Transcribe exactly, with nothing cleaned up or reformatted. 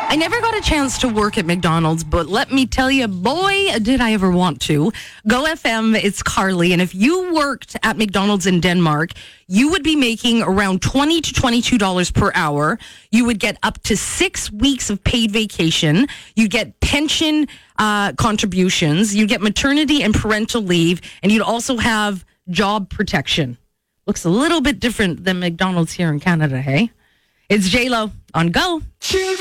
I never got a chance to work at McDonald's, but let me tell you, boy, did I ever want to. Go F M, it's Carly. And if you worked at McDonald's in Denmark, you would be making around twenty to twenty-two dollars per hour. You would get up to six weeks of paid vacation. You get pension uh, contributions. You get maternity and parental leave. And you'd also have job protection. Looks a little bit different than McDonald's here in Canada, hey? It's J-Lo on Go.